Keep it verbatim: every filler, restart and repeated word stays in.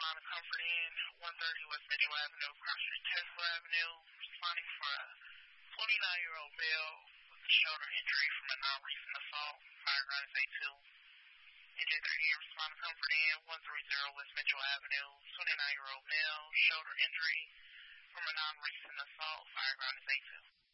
responding comfort in one thirty West Mitchell Avenue, Cross Street, Tesla Avenue, responding for a twenty-nine-year-old male with a shoulder injury from a non-recent assault. Fire ground is A two. Engine three here, responding comfort in one thirty West Mitchell Avenue, twenty-nine-year-old male, shoulder injury from a non-recent assault. Fire ground is A two.